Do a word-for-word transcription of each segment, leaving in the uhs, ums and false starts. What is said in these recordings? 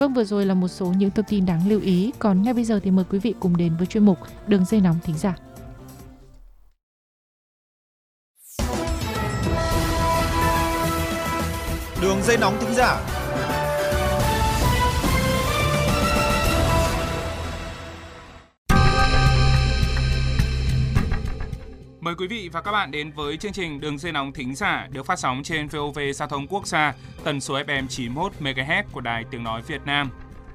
Vâng, vừa rồi là một số những thông tin đáng lưu ý. Còn ngay bây giờ thì mời quý vị cùng đến với chuyên mục Đường dây nóng thính giả. Đường dây nóng thính giả. Mời quý vị và các bạn đến với chương trình Đường dây nóng thính giả được phát sóng trên vê o vê Giao thông Quốc gia, tần số ép em chín mươi mốt mê ga héc của Đài Tiếng nói Việt Nam.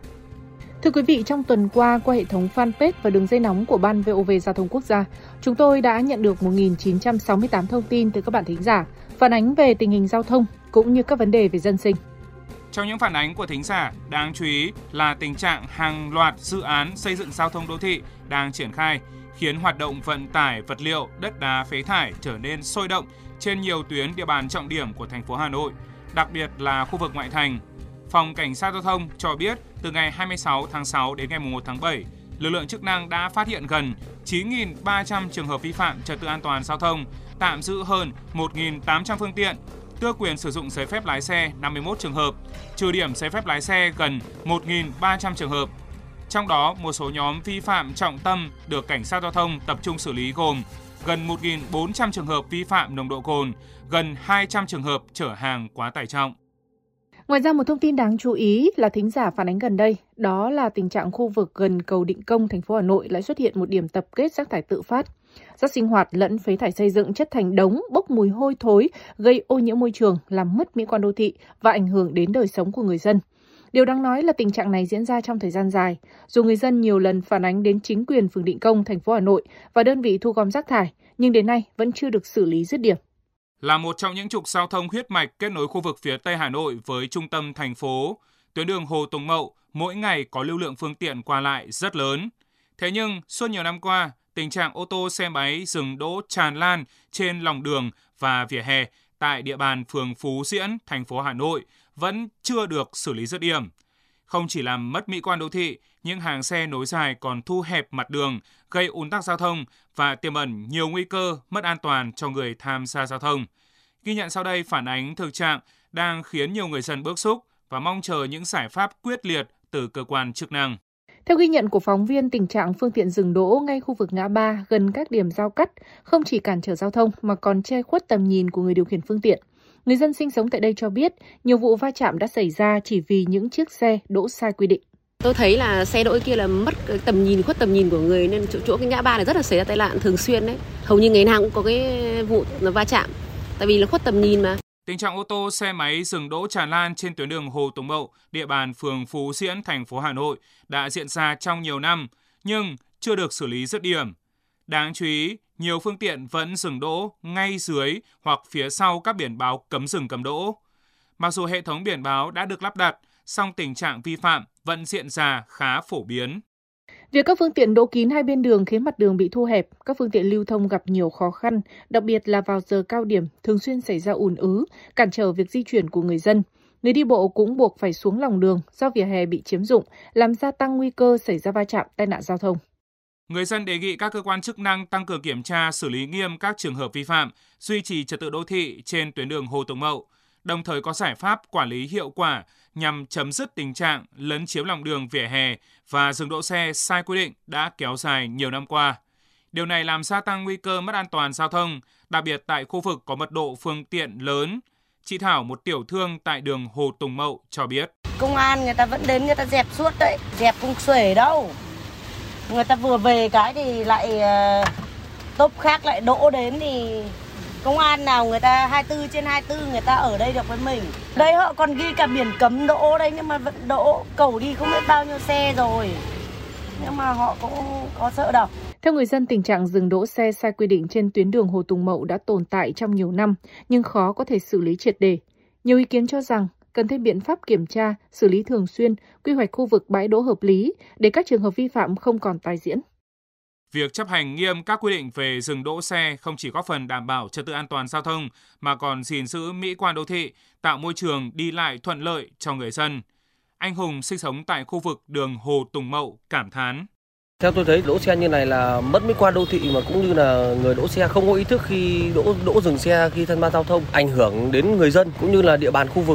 Thưa quý vị, trong tuần qua qua hệ thống fanpage và đường dây nóng của Ban vê o vê Giao thông Quốc gia, chúng tôi đã nhận được một nghìn chín trăm sáu mươi tám thông tin từ các bạn thính giả phản ánh về tình hình giao thông cũng như các vấn đề về dân sinh. Trong những phản ánh của thính giả, đáng chú ý là tình trạng hàng loạt dự án xây dựng giao thông đô thị đang triển khai, khiến hoạt động vận tải vật liệu, đất đá, phế thải trở nên sôi động trên nhiều tuyến địa bàn trọng điểm của thành phố Hà Nội, đặc biệt là khu vực ngoại thành. Phòng Cảnh sát Giao thông cho biết từ ngày hai mươi sáu tháng sáu đến ngày mùng một tháng bảy, lực lượng chức năng đã phát hiện gần chín nghìn ba trăm trường hợp vi phạm trật tự an toàn giao thông, tạm giữ hơn một nghìn tám trăm phương tiện, tước quyền sử dụng giấy phép lái xe năm mươi mốt trường hợp, trừ điểm giấy phép lái xe gần một nghìn ba trăm trường hợp. Trong đó, một số nhóm vi phạm trọng tâm được Cảnh sát Giao thông tập trung xử lý gồm gần một nghìn bốn trăm trường hợp vi phạm nồng độ cồn, gần hai trăm trường hợp chở hàng quá tải trọng. Ngoài ra, một thông tin đáng chú ý là thính giả phản ánh gần đây, đó là tình trạng khu vực gần cầu Định Công, thành phố Hà Nội lại xuất hiện một điểm tập kết rác thải tự phát. Rác sinh hoạt lẫn phế thải xây dựng chất thành đống, bốc mùi hôi thối, gây ô nhiễm môi trường, làm mất mỹ quan đô thị và ảnh hưởng đến đời sống của người dân. Điều đáng nói là tình trạng này diễn ra trong thời gian dài, dù người dân nhiều lần phản ánh đến chính quyền phường Định Công, thành phố Hà Nội và đơn vị thu gom rác thải, nhưng đến nay vẫn chưa được xử lý dứt điểm. Là một trong những trục giao thông huyết mạch kết nối khu vực phía Tây Hà Nội với trung tâm thành phố, tuyến đường Hồ Tùng Mậu mỗi ngày có lưu lượng phương tiện qua lại rất lớn. Thế nhưng, suốt nhiều năm qua, tình trạng ô tô xe máy dừng đỗ tràn lan trên lòng đường và vỉa hè tại địa bàn phường Phú Diễn, thành phố Hà Nội vẫn chưa được xử lý dứt điểm. Không chỉ làm mất mỹ quan đô thị, những hàng xe nối dài còn thu hẹp mặt đường, gây ùn tắc giao thông và tiềm ẩn nhiều nguy cơ mất an toàn cho người tham gia giao thông. Ghi nhận sau đây phản ánh thực trạng đang khiến nhiều người dân bức xúc và mong chờ những giải pháp quyết liệt từ cơ quan chức năng. Theo ghi nhận của phóng viên, tình trạng phương tiện dừng đỗ ngay khu vực ngã ba gần các điểm giao cắt không chỉ cản trở giao thông mà còn che khuất tầm nhìn của người điều khiển phương tiện. Người dân sinh sống tại đây cho biết nhiều vụ va chạm đã xảy ra chỉ vì những chiếc xe đỗ sai quy định. Tôi thấy là xe đỗ kia là mất tầm nhìn, khuất tầm nhìn của người nên chỗ, chỗ cái ngã ba này rất là xảy ra tai nạn thường xuyên đấy. Hầu như ngày nào cũng có cái vụ va chạm, tại vì là khuất tầm nhìn mà. Tình trạng ô tô, xe máy dừng đỗ tràn lan trên tuyến đường Hồ Tùng Mậu, địa bàn phường Phú Diễn, thành phố Hà Nội đã diễn ra trong nhiều năm, nhưng chưa được xử lý dứt điểm. Đáng chú ý, nhiều phương tiện vẫn dừng đỗ ngay dưới hoặc phía sau các biển báo cấm dừng cấm đỗ. Mặc dù hệ thống biển báo đã được lắp đặt, song tình trạng vi phạm vẫn diễn ra khá phổ biến. Việc các phương tiện đỗ kín hai bên đường khiến mặt đường bị thu hẹp, các phương tiện lưu thông gặp nhiều khó khăn, đặc biệt là vào giờ cao điểm thường xuyên xảy ra ùn ứ, cản trở việc di chuyển của người dân. Người đi bộ cũng buộc phải xuống lòng đường do vỉa hè bị chiếm dụng, làm gia tăng nguy cơ xảy ra va chạm, tai nạn giao thông. Người dân đề nghị các cơ quan chức năng tăng cường kiểm tra, xử lý nghiêm các trường hợp vi phạm, duy trì trật tự đô thị trên tuyến đường Hồ Tùng Mậu, đồng thời có giải pháp quản lý hiệu quả nhằm chấm dứt tình trạng lấn chiếm lòng đường vỉa hè và dừng đỗ xe sai quy định đã kéo dài nhiều năm qua. Điều này làm gia tăng nguy cơ mất an toàn giao thông, đặc biệt tại khu vực có mật độ phương tiện lớn. Chị Thảo, một tiểu thương tại đường Hồ Tùng Mậu cho biết. Công an người ta vẫn đến, người ta dẹp suốt đấy, dẹp không xuể đâu. Người ta vừa về cái thì lại uh, tốp khác lại đỗ đến thì công an nào người ta hai mươi tư trên hai mươi tư người ta ở đây được với mình. Đây họ còn ghi cả biển cấm đỗ đấy nhưng mà vẫn đỗ, cầu đi không biết bao nhiêu xe rồi. Nhưng mà họ cũng có sợ đâu. Theo người dân, tình trạng dừng đỗ xe sai quy định trên tuyến đường Hồ Tùng Mậu đã tồn tại trong nhiều năm nhưng khó có thể xử lý triệt để. Nhiều ý kiến cho rằng cần thêm biện pháp kiểm tra, xử lý thường xuyên, quy hoạch khu vực bãi đỗ hợp lý để các trường hợp vi phạm không còn tái diễn. Việc chấp hành nghiêm các quy định về dừng đỗ xe không chỉ góp phần đảm bảo trật tự an toàn giao thông mà còn gìn giữ mỹ quan đô thị, tạo môi trường đi lại thuận lợi cho người dân. Anh Hùng sinh sống tại khu vực đường Hồ Tùng Mậu cảm thán. Theo tôi thấy đỗ xe như này là mất mỹ quan đô thị mà cũng như là người đỗ xe không có ý thức khi đỗ đỗ dừng xe khi tham gia giao thông, ảnh hưởng đến người dân cũng như là địa bàn khu vực.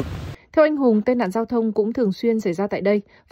Theo anh Hùng, tai nạn giao thông cũng thường xuyên xảy ra tại đây.